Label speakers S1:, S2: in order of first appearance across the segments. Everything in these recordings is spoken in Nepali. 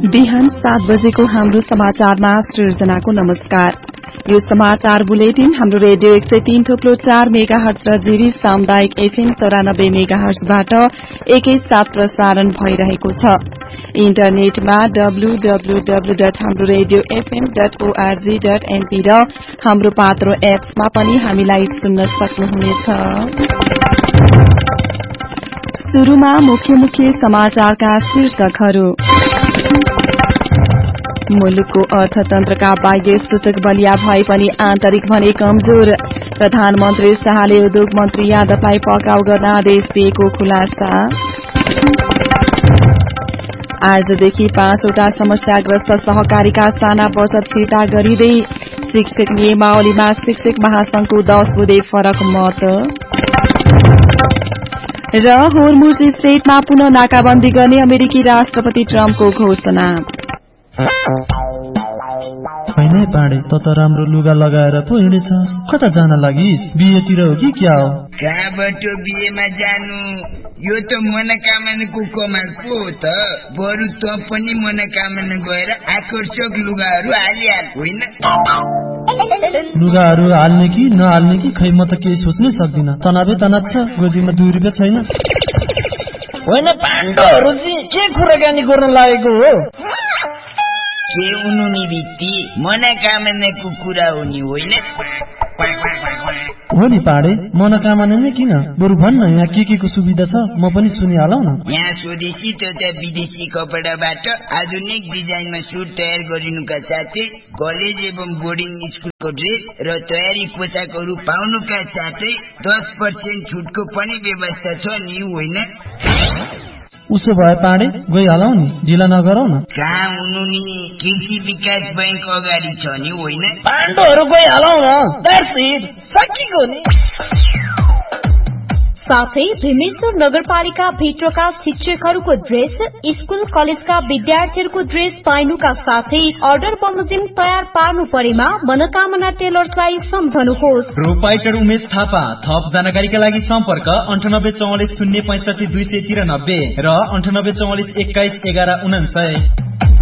S1: बिहान 7 बजेको हाम्रो समाचारमा सृजनाको नमस्कार। यो समाचार बुलेटिन हाम्रो रेडियो 103.4 मेगाहर्ज र जिरी सामुदायिक एफएम 94 मेगाहर्जबाट एकैसाथ प्रसारण भइरहेको छ। इन्टरनेटमा www.hamroradiofm.org.np र हाम्रो पात्रो एप्समा पनि हामीलाई सुन्न सक्नुहुनेछ। सुरुमा मुख्य समाचारका शीर्षकहरू। मुलुकको अर्थतन्त्रका बाह्य सूचक बलिया भए पनि आन्तरिक भने कमजोर। प्रधानमन्त्री शाहले उद्योग मन्त्री यादवलाई पक्राउ गर्न आदेश दिएको खुलासा। आजदेखि 5वटा समस्याग्रस्त सहकारीका साना बचत फिर्ता गरिँदै। शिक्षक नियमावलीमा शिक्षक महासंघको 10 बुँदे फरक मत। र होर्मुज स्ट्रेटमा पुनः नाकाबन्दी गर्ने अमेरिकी राष्ट्रपति ट्रम्पको घोषणा।
S2: होइन पाडे त राम्रो लुगा लगाएर पो हिँडेछस्, कता जान लागिस्? बिहेतिर हो कि क्या हो?
S3: कहाँबाट बिहेमा जानु? यो त मनोकामनाको कमाल पो हो त। बरु त पनि मनोकामना गएर आकर्षक लुगाहरू हालिहाल, होइन?
S2: लुगाहरू हाल्ने कि नहाल्ने कि खै म त केही सोच्नै सक्दिन। तनावै तनाव छ, गोजीमा 2 रुपियाँ छैन। होइन पाण्डहरू के कुराकानी गर्न लागेको हो?
S3: के हुनु नि बित्ती, मनोकामनाको कुरा हो नि, होइन?
S2: हो नि पाडे, मनोकामना नै किन, बरु भन्न यहाँ के को सुविधा छ, म पनि सुनिहालौ न।
S3: यहाँ स्वदेशी तथा विदेशी कपडाबाट आधुनिक डिजाइनमा सुट तयार गरिनुका साथै कलेज एवं बोर्डिङ स्कुलको ड्रेस र तयारी पोसाकहरू पाउनुका साथै 10% छुटको पनि व्यवस्था छ नि, होइन?
S2: उसो भए पाडे गइहालौ नि, ढिला नगरौ न।
S3: कहाँ हुनु नि, कृषि विकास बैंक अगाडि छ नि, होइन?
S2: पाण्डहरू गइहालौ न, सकिगयो नि।
S4: साथै भीमेश्वर नगरपालिका भित्रका शिक्षकहरूको ड्रेस, स्कुल कलेजका विद्यार्थीहरूको ड्रेस पाइनुका साथै अर्डर बमोजिम तयार पार्नु परेमा मनोकामना टेलर्सलाई सम्झनुहोस्।
S5: प्रोपाइटर उमेश थापा। थप जानकारीका लागि सम्पर्क 9844 065 293 र 9844 21 11 99।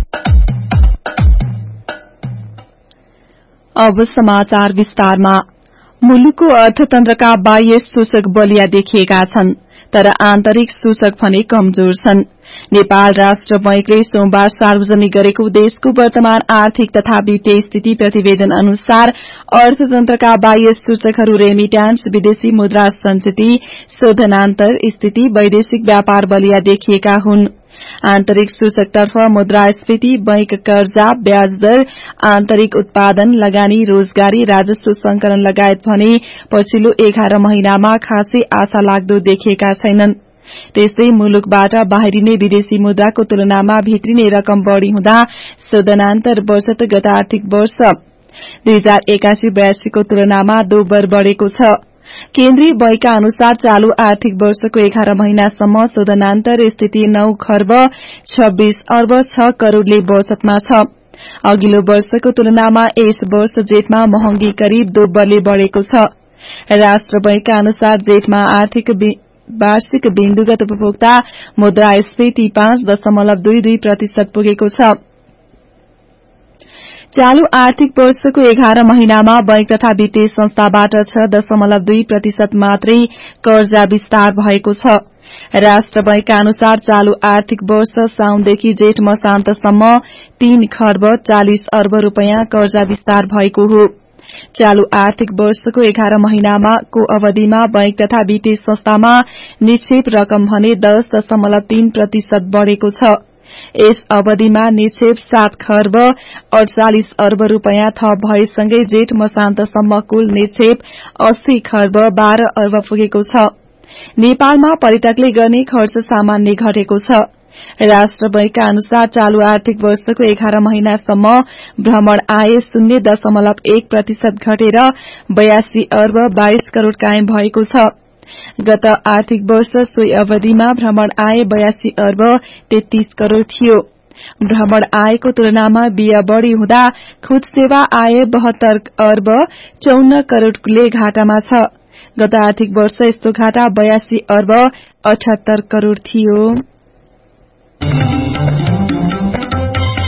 S1: अब समाचार विस्तारमा। मुलुकको अर्थतन्त्रका बाह्य सूचक बलिया देखिएका छन्, तर आन्तरिक सूचक भने कमजोर छन्। नेपाल राष्ट्र बैंकले सोमबार सार्वजनिक गरेको देशको वर्तमान आर्थिक तथा वित्तीय स्थिति प्रतिवेदन अनुसार अर्थतन्त्रका बाह्य सूचकहरू रेमिट्यान्स, विदेशी मुद्रा संचिति, शोधनान्तर स्थिति, वैदेशिक व्यापार बलिया देखिएका हुन्। आन्तरिक सूचकतर्फ मुद्रास्फीति, बैंक कर्जा, ब्याज दर, आन्तरिक उत्पादन, लगानी, रोजगारी, राजस्व संकलन लगायत भने पछिल्लो 11 महिनामा खासै आशा लाग्दो देखिएका छैनन्। त्यस्तै मुलुकबाट बाहिरिने विदेशी मुद्राको तुलनामा भित्रिने रकम बढ़ी हुँदा शोधनान्तर बचत गत आर्थिक वर्ष 2081-82 को तुलनामा 2 बर बढ़ेको छ। केन्द्रीय बैंकका अनुसार चालू आर्थिक वर्षको 11 महिनासम्म शोधनान्तर स्थिति 9 खर्ब 26 अर्ब 6 करोड़ले बचतमा छ। अघिल्लो वर्षको तुलनामा यस वर्ष जेठमा महँगी करिब 2 बरले बढ़ेको छ। राष्ट्र बैंकका अनुसार जेठमा वार्षिक बिन्दुगत उपभोक्ता मुद्रास्फीति 5.22% पुगेको छ। चालू आर्थिक वर्षको 11 महिनामा बैंक तथा वित्तीय संस्थाबाट 6.2% मात्रै कर्जा विस्तार भएको छ। राष्ट्र बैंकका अनुसार चालू आर्थिक वर्ष साउनदेखि जेठ मसान्तसम्म 3 खर्ब 40 अर्ब रूपैयाँ कर्जा विस्तार भएको हो। चालू आर्थिक वर्षको 11 महिनाको अवधिमा बैंक तथा वित्तीय संस्थामा निक्षेप रकम भने 10.3% बढ़ेको छ। यस अवधिमा निक्षेप 7 खर्ब 48 अर्ब रूपैयाँ थप भएसँगै जेठ मसान्तसम्म कुल निक्षेप 80 खर्ब 12 अर्ब पुगेको छ। नेपालमा पर्यटकले गर्ने खर्च सामान्य घटेको छ। राष्ट्र बैंकका अनुसार चालू आर्थिक वर्षको 11 महिनासम्म भ्रमण आय 0.1% घटेर 82 अर्ब 22 करोड़ कायम भएको छ। गत आर्थिक वर्ष सोही अवधिमा भ्रमण आय 82 अर्ब 33 करोड़ थियो। भ्रमण आयको तुलनामा व्यय बढ़ी हुँदा खुद सेवा आय 72 अर्ब 54 करोड़ले घाटामा छ। गत आर्थिक वर्ष यस्तो घाटा 82 अर्ब 78 करोड़ थियो।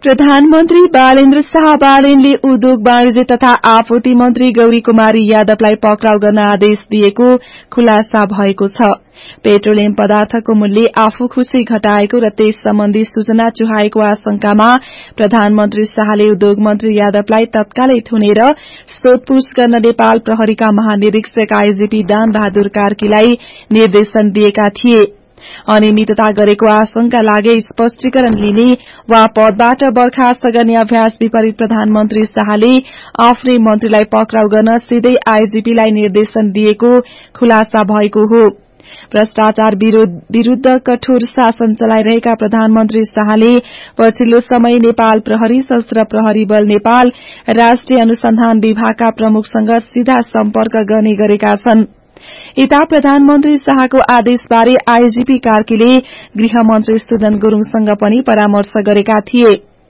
S1: प्रधानमन्त्री बालेन्द्र शाह बालेनले उद्योग वाणिज्य तथा आपूर्ति मन्त्री गौरी कुमारी यादवलाई पक्राउ गर्न आदेश दिएको खुलासा भएको छ। पेट्रोलियम पदार्थको मूल्य आफू खुशी घटाएको र त्यस सम्बन्धी सूचना चुहाएको आशंकामा प्रधानमन्त्री शाहले उद्योग मन्त्री यादवलाई तत्कालै थुनेर सोधपूछ गर्न नेपाल प्रहरीका महानिरीक्षक आईजीपी दान बहादुर कार्कीलाई निर्देशन दिएका थिए। अनियमितता गरेको आशंका लागे स्पष्टीकरण लिने वा पदबाट बर्खास्त गर्ने अभ्यास विपरीत प्रधानमन्त्री शाहले आफ्नै मन्त्रीलाई पक्राउ गर्न सिधै आईजीपीलाई निर्देशन दिएको खुलासा भएको हो। भ्रष्टाचार विरूद्ध कठोर शासन चलाइरहेका प्रधानमन्त्री शाहले पछिल्लो समय नेपाल प्रहरी, सशस्त्र प्रहरी बल नेपाल, राष्ट्रिय अनुसन्धान विभागका प्रमुखसँग सीधा सम्पर्क गर्ने गरेका छन्। यता प्रधानमन्त्री शाहको आदेशबारे आईजीपी कार्कीले गृहमन्त्री सुदन गुरूङसँग पनि परामर्श गरेका थिए।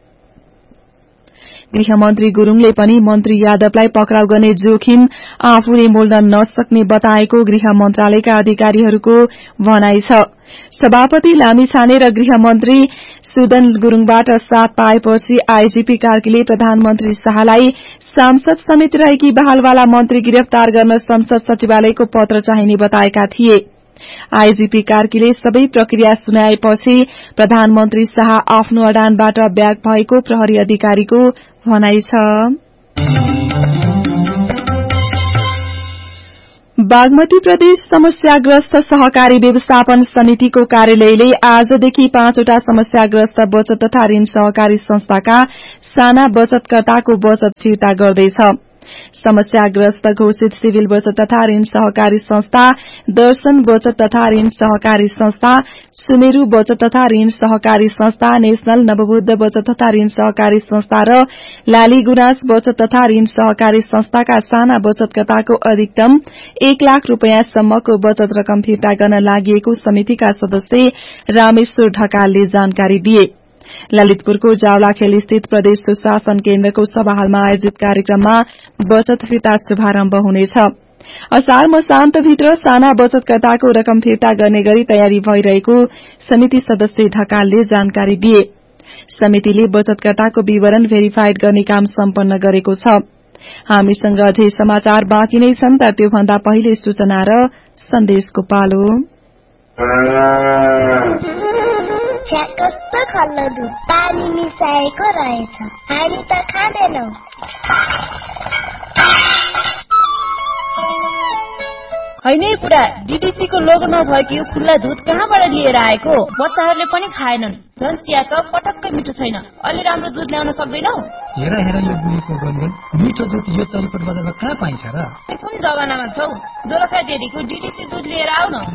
S1: गृहमन्त्री गुरूङले पनि मन्त्री यादवलाई पक्राउ गर्ने जोखिम आफूले मोल्न नसक्ने बताएको गृह मन्त्रालयका अधिकारीहरूको भनाइ छ। सभापति लामिछाने र गृहमन्त्री सुदन गुरूङबाट साथ पाएपछि आईजीपी कार्कीले प्रधानमन्त्री शाहलाई सांसद समेत रहेकी बहालवाला मन्त्री गिरफ्तार गर्न संसद सचिवालयको पत्र चाहिने बताएका थिए। आईजीपी कार्कीले सबै प्रक्रिया सुनाएपछि प्रधानमन्त्री शाह आफ्नो अडानबाट ब्याक भएको प्रहरी अधिकारीको भनाइ छ। बागमती प्रदेश समस्याग्रस्त सहकारी व्यवस्थापन समितिको कार्यालयले आजदेखि 5 वटा समस्याग्रस्त बचत तथा ऋण सहकारी संस्थाका साना बचतकर्ताको बचत फिर्ता गर्दैछ। समस्याग्रस्त घोषित सिभिल बचत तथा ऋण सहकारी संस्था, दर्शन बचत तथा ऋण सहकारी संस्था, सुमेरु बचत तथा ऋण सहकारी संस्था, नेशनल नवबुद्ध बचत तथा ऋण सहकारी संस्था र लाली गुराँस बचत तथा ऋण सहकारी संस्थाका साना बचतकर्ताको अधिकतम 1 लाख रूपियाँसम्मको बचत रकम फिर्ता गर्न लागि समितिका सदस्य रामेश्वर ढकालले जानकारी दिए। ललितपुरको जावलाखेल स्थित प्रदेश सुशासन केन्द्रको सभाहालमा आयोजित कार्यक्रममा बचत फिर्ता शुभारम्भ हुनेछ। असार मसान्तभित्र साना बचतकर्ताको रकम फिर्ता गर्ने गरी तयारी भइरहेको समिति सदस्य ढकालले जानकारी दिए। समितिले बचतकर्ताको विवरण भेरिफाइड गर्ने काम सम्पन्न गरेको छ। हामीसँग अझै समाचार बाँकी नै छन्, तर त्योभन्दा पहिले सूचना र सन्देशको पालो।
S6: कस्तो खल्लो दुध पानी मिसाएको रहेछ, हामी त खाँदैनौ।
S7: होइन बुढा, डीडीसी को लोगो नभएको यो खुल्ला दुध कहाँबाट लिएर आएको? बच्चाहरूले पनि खाएनन्। झन् चिया त पटक्कै मिठो छैन। अलि राम्रो दुध ल्याउन सक्दैनौ?
S2: हेर हेर यो बुढीको गनगन, मिठो दुध यो चौपट बजारमा कहाँ पाइन्छ र?
S7: कुन जमानामा छौ? दोलखा डेरीको डीडीसी दुध लिएर आऊ न।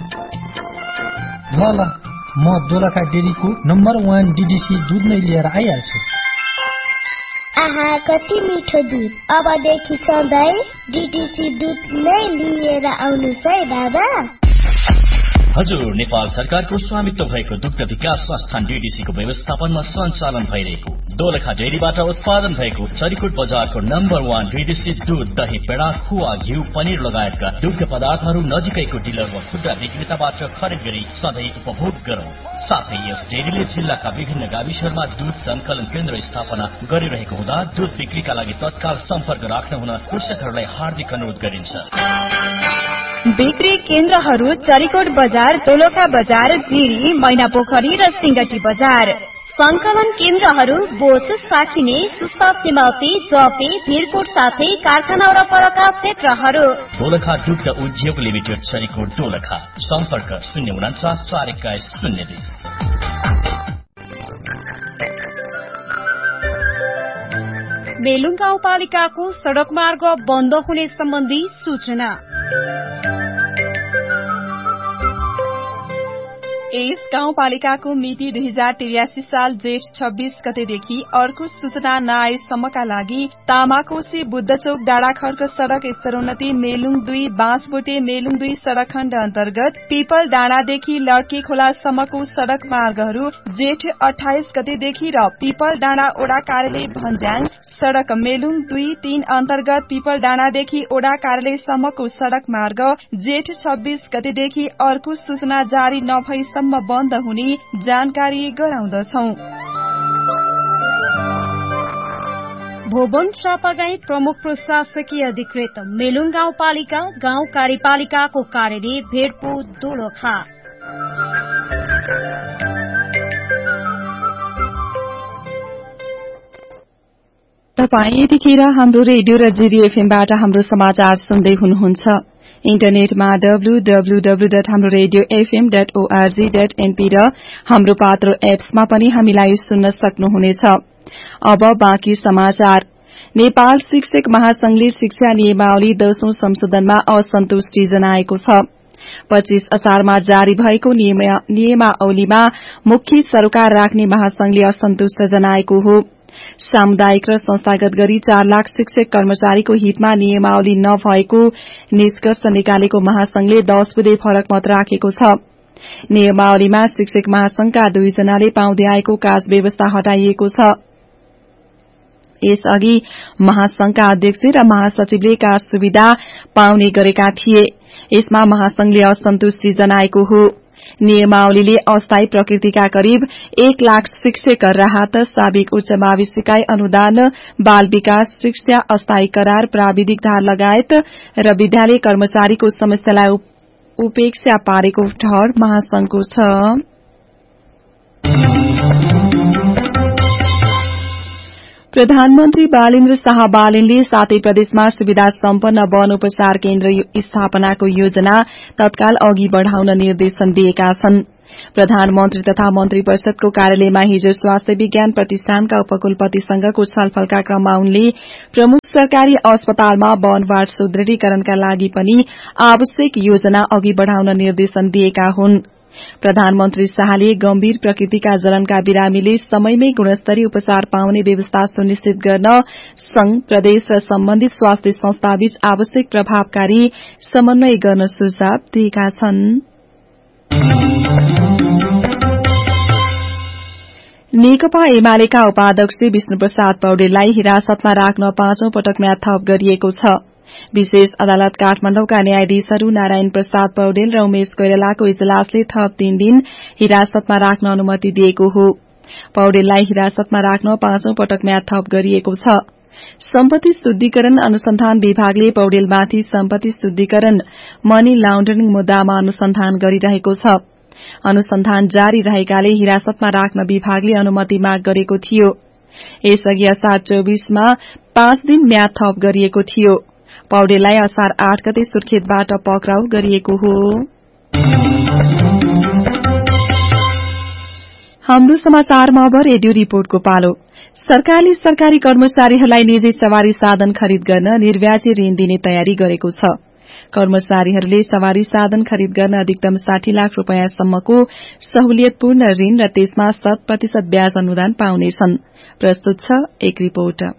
S2: ल म दोलखा डेरीको नम्बर 1 डीडीसी दुध नै लिएर आइहाल्छु।
S6: आहा, कति मिठो दुध। अबदेखि सधैँ डीडीसी दुध नै लिएर आउनुस् है बाबा।
S8: हजुर, नेपाल सरकारको स्वामित्व भएको दुग्ध विकास संस्थान डीडीसी को व्यवस्थापनमा सञ्चालन भइरहेको दोलखा डेरीबाट उत्पादन भएको चरिकोट बजारको नम्बर 1 डीडीसी दूध, दही, पेडा, खुवा, घिउ, पनिर लगायतका दुग्ध पदार्थहरू नजिकैको डिलर वा खुद्रा विक्रेताबाट खरिद गरी सधैँ उपभोग गरौं। साथै यस डेरीले जिल्लाका विभिन्न गाविसहरूमा दूध संकलन केन्द्र स्थापना गरिरहेको हुँदा दूध बिक्रीका लागि तत्काल सम्पर्क राख्न हुन कृषकहरूलाई हार्दिक अनुरोध गरिन्छ।
S4: बिक्री केन्द्रहरू चरिकोट बजार, दोलखा बजार, जिरी, मैनापोखरी र सिंगटी बजार। संकलन केन्द्रहरू बोच, साखिने, सुस्ता, सिमौती, जपे, भिरकोट साथै कारखाना र परका क्षेत्रहरू।
S8: दोलखा दुग्ध उद्योग लिमिटेड, चरिकोट, दोलखा। सम्पर्क 049 421 020।
S4: मेलुङ गाउँपालिकाको सड़क मार्ग बन्द हुने सम्बन्धी सूचना।
S1: यस गाउँपालिकाको मिति 2083 साल जेठ 26 गतेदेखि अर्को सूचना नआएसम्मका लागि तामाकोशी बुद्धचौक डाँडाखर्क सड़क स्तरोन्नति मेलुङ 2 बाँसबोटे मेलुङ 2 सड़क खण्ड अन्तर्गत पिपल डाँडादेखि लड्की खोलासम्मको सड़क मार्गहरू जेठ 28 गतेदेखि र पिपल डाँडा ओडा कार्यालय भन्ज्याङ सड़क मेलुङ 2-3 अन्तर्गत पिपल डाँडादेखि ओडा कार्यालयसम्मको सड़क मार्ग जेठ 26 गतेदेखि अर्को सूचना जारी नभएसम्म बन्द हुने जानकारी गराउँदछौं।
S4: भोवन चापागाई प्रमुख प्रशासकीय अधिकृत मेलुङ गाउँपालिका गाउँ कार्यपालिकाको कार्यालय भेडपु दोलखा।
S1: तपाई यतिखेर हाम्रो रेडियो र जिरी एफएमबाट हाम्रो समाचार सुन्दै हुनुहुन्छ। इन्टरनेटमा www.hamroradiofm.org.np र हाम्रो पात्रो एप्समा पनि हामीलाई सुन्न सक्नुहुनेछ। अब बाँकी समाचार। नेपाल शिक्षक महासंघले शिक्षा नियमावली 10औं संशोधनमा असन्तुष्टि जनाएको छ। 25 असारमा जारी भएको नियमावलीमा मुख्य सरोकार राख्ने महासंघले असन्तुष्ट जनाएको हो। सामुदायिक र संस्थागत गरी 4 लाख शिक्षक कर्मचारीको हितमा नियमावली नभएको निष्कर्ष निकालेको महासंघले 10 बुँदे फरक मत राखेको छ। नियमावलीमा शिक्षक महासंघका 2 जनाले पाउँदै आएको काज व्यवस्था हटाइएको छ। यसअघि महासंघका अध्यक्ष र महासचिवले काज सुविधा पाउने गरेका थिए। यसमा महासंघले असन्तुष्टि जनाएको हो। नियमावलीले अस्थायी प्रकृतिका करिब 1 लाख शिक्षक राहत, साबिक उच्च मावि सिकाइ अनुदान, बाल विकास, शिक्षा अस्थायी करार, प्राविधिक धार लगायत र विद्यालय कर्मचारीको समस्यालाई उपेक्षा पारेको ठहर महासंघको छ। प्रधानमन्त्री बालेन्द्र शाह बालेनले 7 प्रदेशमा सुविधा सम्पन्न वन उपचार केन्द्र स्थापनाको योजना तत्काल अघि बढ़ाउन निर्देशन दिएका छन्। प्रधानमन्त्री तथा मन्त्री परिषदको कार्यालयमा हिजो स्वास्थ्य विज्ञान प्रतिष्ठानका उपकुलपतिसँगको छलफलका क्रममा उनले प्रमुख सरकारी अस्पतालमा वनवाट सुदृढीकरणका लागि पनि आवश्यक योजना अघि बढ़ाउन निर्देशन दिएका हुन्। प्रधानमन्त्री शाहले गम्भीर प्रकृतिका जलनका बिरामीले समयमै गुणस्तरीय उपचार पाउने व्यवस्था सुनिश्चित गर्न संघ, प्रदेश र सम्बन्धित स्वास्थ्य संस्थाबीच आवश्यक प्रभावकारी समन्वय गर्न सुझाव दिएका छन्। नेकपा एमालेका उपाध्यक्ष विष्णुप्रसाद पौडेललाई हिरासतमा राख्न 5औं पटक म्याद थप गरिएको छ। विशेष अदालत काठमाडौँका न्यायाधीशहरू नारायण प्रसाद पौडेल र उमेश कोइरालाको इजलासले थप 3 दिन हिरासतमा राख्न अनुमति दिएको हो। पौडेललाई हिरासतमा राख्न 5औं पटक म्याद थप गरिएको छ। सम्पत्ति शुद्धिकरण अनुसन्धान विभागले पौडेलमाथि सम्पत्ति शुद्धिकरण मनी लाउन्ड्रिङ मुद्दामा अनुसन्धान गरिरहेको छ। अनुसन्धान जारी रहेकाले हिरासतमा राख्न विभागले अनुमति माग गरेको थियो। यसअघि असार 24 मा 5 दिन म्याद थप गरिएको थियो। पौडेललाई असार 8 गते सुर्खेतबाट पक्राउ गरिएको हो। हाम्रो समाचारमा अब रेडियो रिपोर्टको पालो। सरकारले सरकारी कर्मचारीहरूलाई निजी सवारी साधन खरिद गर्न निर्व्याजी ऋण दिने तयारी गरेको छ। कर्मचारीहरूले सवारी साधन खरिद गर्न अधिकतम 60 लाख रूपैयाँसम्मको सहुलियतपूर्ण ऋण र त्यसमा 100% ब्याज अनुदान पाउनेछन्। प्रस्तुत छ एक रिपोर्ट।